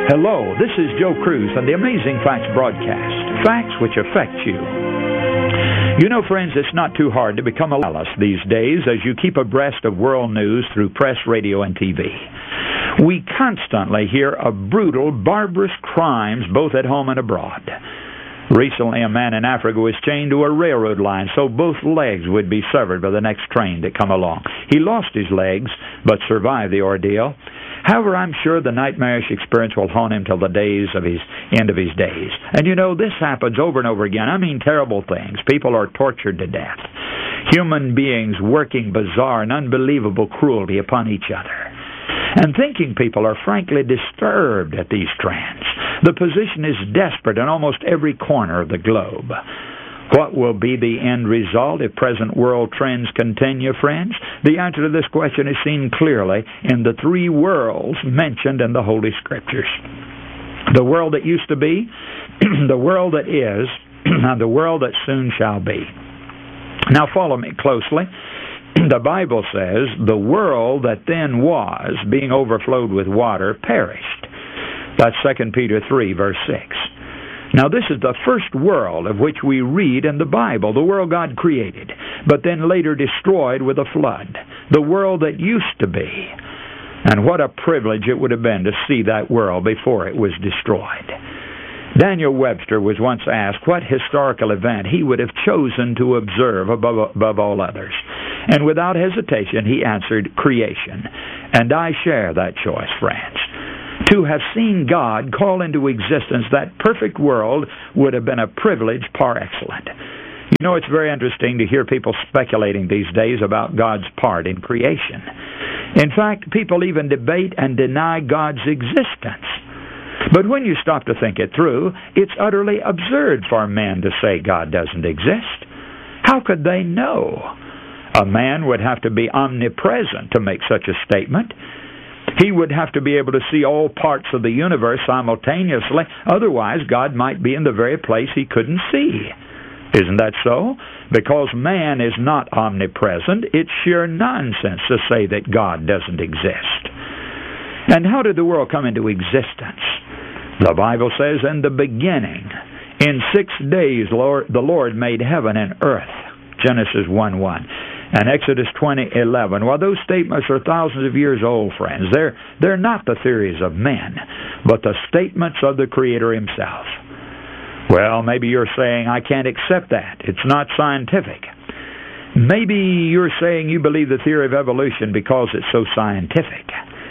Hello, this is Joe Cruz on the Amazing Facts broadcast. Facts which affect you. You know, friends, it's not too hard to become a journalist these days as you keep abreast of world news through press, radio, and TV. We constantly hear of brutal, barbarous crimes both at home and abroad. Recently, a man in Africa was chained to a railroad line so both legs would be severed by the next train that come along. He lost his legs, but survived the ordeal. However, I'm sure the nightmarish experience will haunt him till the end of his days. And you know, this happens over and over again. I mean, terrible things. People are tortured to death. Human beings working bizarre and unbelievable cruelty upon each other. And thinking people are frankly disturbed at these trends. The position is desperate in almost every corner of the globe. What will be the end result if present world trends continue, friends? The answer to this question is seen clearly in the three worlds mentioned in the Holy Scriptures. The world that used to be, the world that is, and the world that soon shall be. Now follow me closely. The Bible says, the world that then was, being overflowed with water, perished. That's 2 Peter 3, verse 6. Now, this is the first world of which we read in the Bible, the world God created, but then later destroyed with a flood, the world that used to be. And what a privilege it would have been to see that world before it was destroyed. Daniel Webster was once asked what historical event he would have chosen to observe above all others. And without hesitation, he answered, creation. And I share that choice, friends. To have seen God call into existence that perfect world would have been a privilege par excellence. You know, it's very interesting to hear people speculating these days about God's part in creation. In fact, people even debate and deny God's existence. But when you stop to think it through, it's utterly absurd for men to say God doesn't exist. How could they know? A man would have to be omnipresent to make such a statement. He would have to be able to see all parts of the universe simultaneously. Otherwise, God might be in the very place he couldn't see. Isn't that so? Because man is not omnipresent, it's sheer nonsense to say that God doesn't exist. And how did the world come into existence? The Bible says, in the beginning, in 6 days, the Lord made heaven and earth. Genesis 1:1. And Exodus 20:11. Well, those statements are thousands of years old, friends. They're not the theories of men, but the statements of the Creator himself. Well, maybe you're saying, I can't accept that. It's not scientific. Maybe you're saying you believe the theory of evolution because it's so scientific.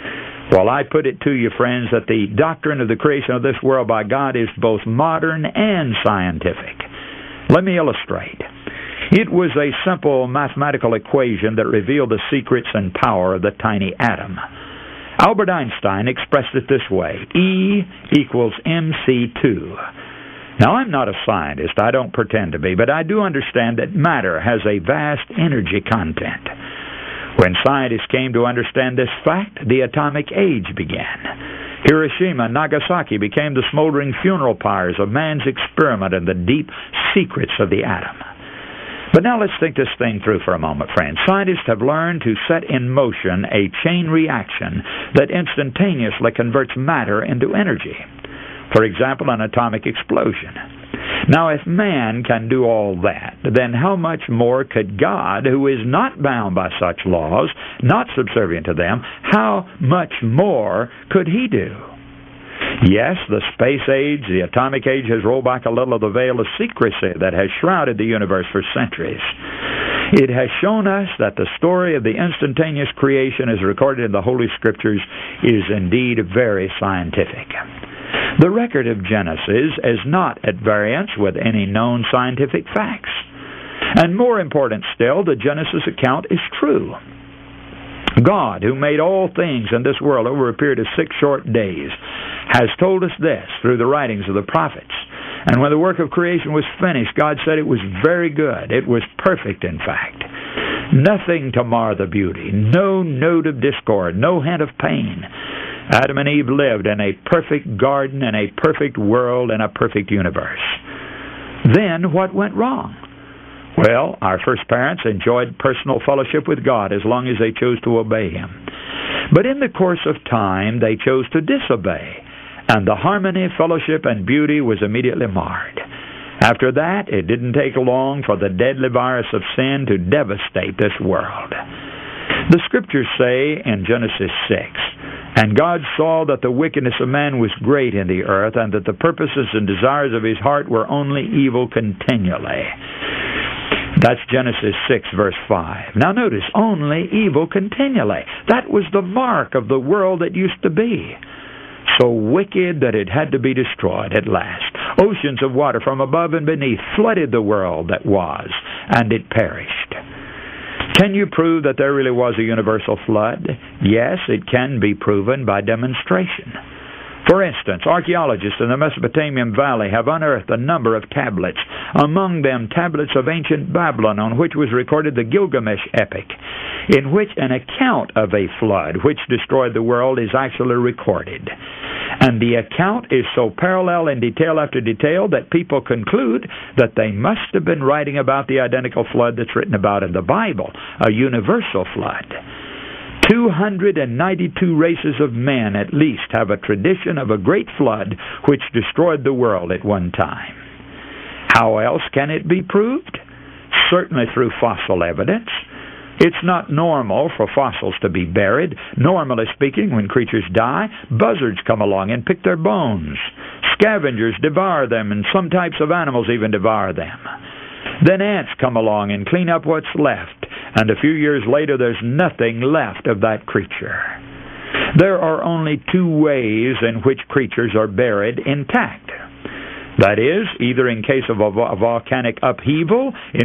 Well, I put it to you, friends, that the doctrine of the creation of this world by God is both modern and scientific. Let me illustrate. It was a simple mathematical equation that revealed the secrets and power of the tiny atom. Albert Einstein expressed it this way, E equals mc2. Now, I'm not a scientist, I don't pretend to be, but I do understand that matter has a vast energy content. When scientists came to understand this fact, the atomic age began. Hiroshima and Nagasaki became the smoldering funeral pyres of man's experiment in the deep secrets of the atom. But now let's think this thing through for a moment, friends. Scientists have learned to set in motion a chain reaction that instantaneously converts matter into energy. For example, an atomic explosion. Now, if man can do all that, then how much more could God, who is not bound by such laws, not subservient to them, how much more could he do? Yes, the space age, the atomic age, has rolled back a little of the veil of secrecy that has shrouded the universe for centuries. It has shown us that the story of the instantaneous creation as recorded in the Holy Scriptures is indeed very scientific. The record of Genesis is not at variance with any known scientific facts. And more important still, the Genesis account is true. God, who made all things in this world over a period of 6 short days, has told us this through the writings of the prophets. And when the work of creation was finished, God said it was very good. It was perfect, in fact. Nothing to mar the beauty, no note of discord, no hint of pain. Adam and Eve lived in a perfect garden, in a perfect world, in a perfect universe. Then what went wrong? Well, our first parents enjoyed personal fellowship with God as long as they chose to obey Him. But in the course of time, they chose to disobey. and the harmony, fellowship, and beauty was immediately marred. After that, it didn't take long for the deadly virus of sin to devastate this world. The Scriptures say in Genesis 6, "And God saw that the wickedness of man was great in the earth, and that the purposes and desires of his heart were only evil continually." That's Genesis 6, verse 5. Now notice, only evil continually. That was the mark of the world that used to be. So wicked that it had to be destroyed at last. Oceans of water from above and beneath flooded the world that was, and it perished. Can you prove that there really was a universal flood? Yes, it can be proven by demonstration. For instance, archaeologists in the Mesopotamian Valley have unearthed a number of tablets, among them tablets of ancient Babylon, on which was recorded the Gilgamesh epic, in which an account of a flood which destroyed the world is actually recorded. And the account is so parallel in detail after detail that people conclude that they must have been writing about the identical flood that's written about in the Bible, a universal flood. 292 races of men at least have a tradition of a great flood which destroyed the world at one time. How else can it be proved? Certainly through fossil evidence. It's not normal for fossils to be buried. Normally speaking, when creatures die, buzzards come along and pick their bones. Scavengers devour them, and some types of animals even devour them. Then ants come along and clean up what's left, and a few years later there's nothing left of that creature. There are only two ways in which creatures are buried intact. That is, either in case of a volcanic upheaval, in